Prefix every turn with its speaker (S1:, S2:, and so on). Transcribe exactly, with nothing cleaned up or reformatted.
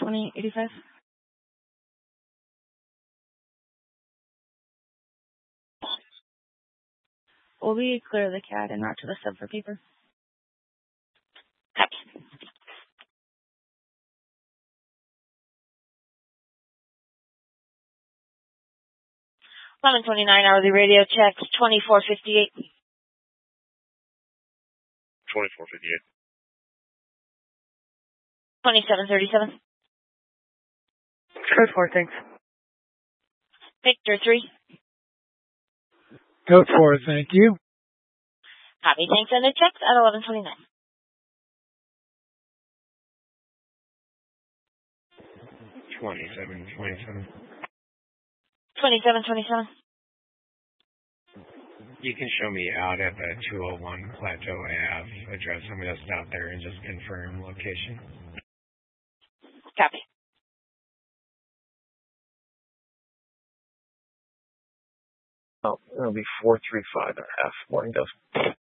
S1: twenty eighty-five. Will we clear the C A D and route to the sub for paper?
S2: Copy. eleven twenty-nine hourly radio checks, twenty-four fifty-eight.
S3: twenty-four fifty-eight.
S2: twenty-seven thirty-seven.
S4: Code four, thanks.
S2: Victor three.
S5: Code four, thank you.
S2: Copy. Thanks. And the checks at eleven twenty-nine.
S3: twenty-seven twenty-seven.
S2: twenty-seven twenty-seven.
S3: You can show me out at the two oh one Plateau Ave address. Somebody else out there and just confirm location.
S2: Copy.
S6: Oh, it'll be four three five and a half. Morning, Dove.